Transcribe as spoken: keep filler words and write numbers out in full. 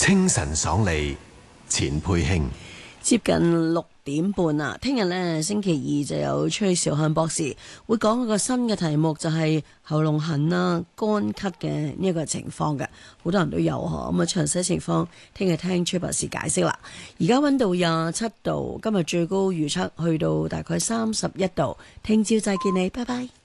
清晨爽利，錢佩卿。 接近六點半啦，聽日呢，星期二就有崔兆漢博士會講一個新嘅題目，就係喉嚨痕啦、乾咳嘅呢一個情況嘅，好多人都有嗬。咁啊，詳細情況聽日聽崔博士解釋啦。而家溫度廿七度，今日最高預測去到大概三十一度。聽朝再見你，拜拜。